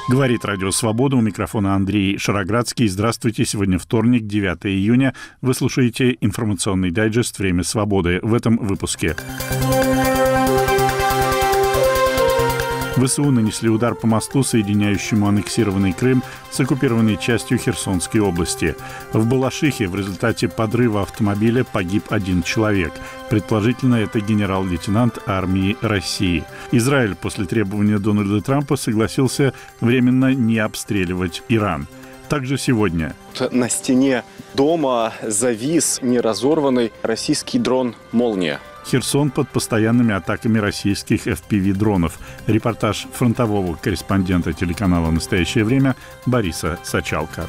Говорит Радио Свобода, у микрофона Андрей Шароградский. Здравствуйте, сегодня вторник, 9 июня. Вы слушаете информационный дайджест «Время свободы». В этом выпуске. ВСУ нанесли удар по мосту, соединяющему аннексированный Крым с оккупированной частью Херсонской области. В Балашихе в результате подрыва автомобиля погиб один человек. Предположительно, это генерал-лейтенант армии России. Израиль после требования Дональда Трампа согласился временно не обстреливать Иран. Также сегодня. На стене дома завис неразорванный российский дрон «Молния». Херсон под постоянными атаками российских FPV-дронов. Репортаж фронтового корреспондента телеканала «Настоящее время» Бориса Сачалко.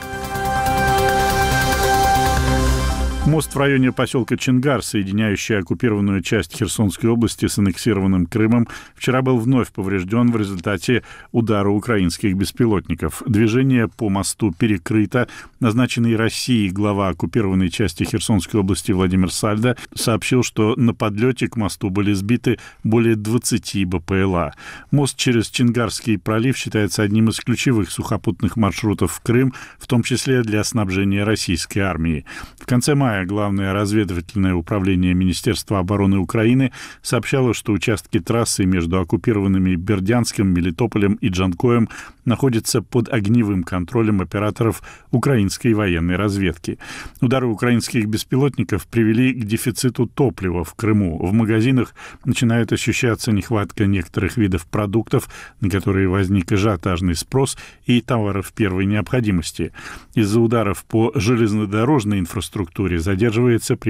Мост в районе поселка Чингар, соединяющий оккупированную часть Херсонской области с аннексированным Крымом, вчера был вновь поврежден в результате удара украинских беспилотников. Движение по мосту перекрыто. Назначенный Россией глава оккупированной части Херсонской области Владимир Сальдо сообщил, что на подлете к мосту были сбиты более 20 БПЛА. Мост через Чингарский пролив считается одним из ключевых сухопутных маршрутов в Крым, в том числе для снабжения российской армии. В конце мая Главное разведывательное управление Министерства обороны Украины сообщало, что участки трассы между оккупированными Бердянском, Мелитополем и Джанкоем находятся под огневым контролем операторов украинской военной разведки. Удары украинских беспилотников привели к дефициту топлива в Крыму. В магазинах начинает ощущаться нехватка некоторых видов продуктов, на которые возник ажиотажный спрос, и товаров первой необходимости. Из-за ударов по железнодорожной инфраструктуре задерживается